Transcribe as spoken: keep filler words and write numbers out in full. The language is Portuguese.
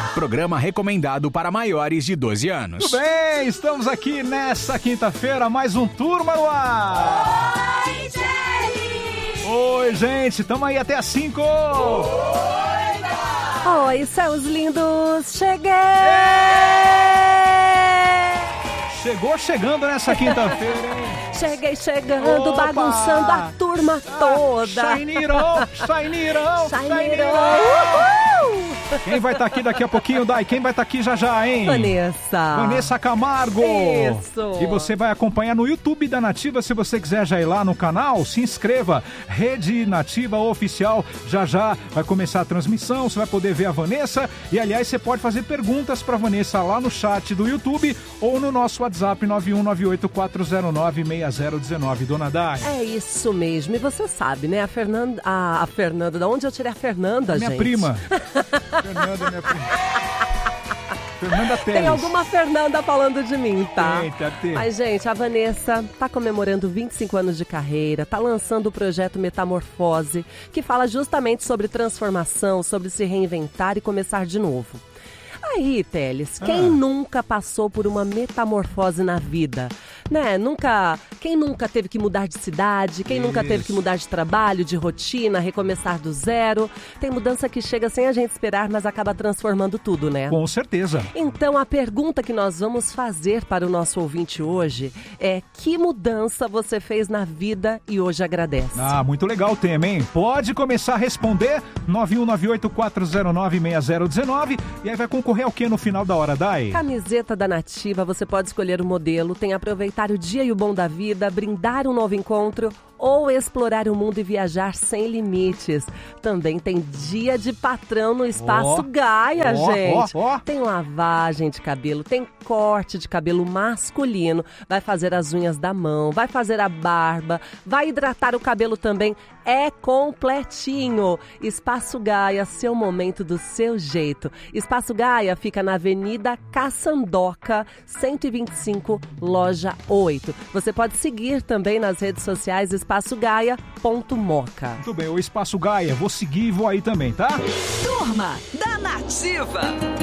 programa recomendado para maiores de doze anos. Tudo bem, estamos aqui nessa quinta-feira, mais um Turma no Ar. Oi, Jelly! Oi, gente, estamos aí até às cinco. Oi, seus lindos, cheguei! Chegou chegando nessa quinta-feira, hein? Cheguei chegando, Opa! bagunçando a turma toda. Shainirão, Shainirão, Shainirão. Uhul! Quem vai estar aqui daqui a pouquinho, Dai? Quem vai estar aqui já já, hein? Vanessa. Vanessa Camargo. Isso. E você vai acompanhar no YouTube da Nativa. Se você quiser já ir lá no canal, se inscreva. Rede Nativa Oficial. Já já vai começar a transmissão. Você vai poder ver a Vanessa. E, aliás, você pode fazer perguntas para a Vanessa lá no chat do YouTube ou no nosso WhatsApp nove um nove oito quatro zero nove seis zero um nove. Dona Dai. É isso mesmo. E você sabe, né? A Fernanda... A, a Fernanda... Da onde eu tirei a Fernanda, Minha gente? prima. Fernanda, minha prima. Fernanda Teles. Tem alguma Fernanda falando de mim, tá? Eita, tem. Mas, gente, a Vanessa tá comemorando vinte e cinco anos de carreira, tá lançando o projeto Metamorfose, que fala justamente sobre transformação, sobre se reinventar e começar de novo. Aí, Teles, quem Ah. nunca passou por uma metamorfose na vida? Né? Nunca, quem nunca teve que mudar de cidade? Quem nunca teve que Isso. mudar de trabalho, de rotina, recomeçar do zero? Tem mudança que chega sem a gente esperar, mas acaba transformando tudo, né? Com certeza. Então, a pergunta que nós vamos fazer para o nosso ouvinte hoje é: que mudança você fez na vida e hoje agradece? Ah, muito legal o tema, hein? Pode começar a responder. nove um nove oito quatro zero nove seis zero um nove. E aí vai concorrer ao que no final da hora, Dai? Camiseta da Nativa, você pode escolher o modelo, tem aproveitar o dia e o bom da vida, brindar um novo encontro ou explorar o mundo e viajar sem limites. Também tem dia de patrão no Espaço Ó, Gaia, ó, gente. ó, ó. Tem lavagem de cabelo, tem corte de cabelo masculino, vai fazer as unhas da mão, vai fazer a barba, vai hidratar o cabelo também. É completinho. Espaço Gaia, seu momento do seu jeito. Espaço Gaia fica na Avenida Caçandoca, cento e vinte e cinco, loja oito. Você pode seguir também nas redes sociais espaço gaia ponto moca. Muito bem, o Espaço Gaia. Vou seguir e vou aí também, tá? Turma da Nativa.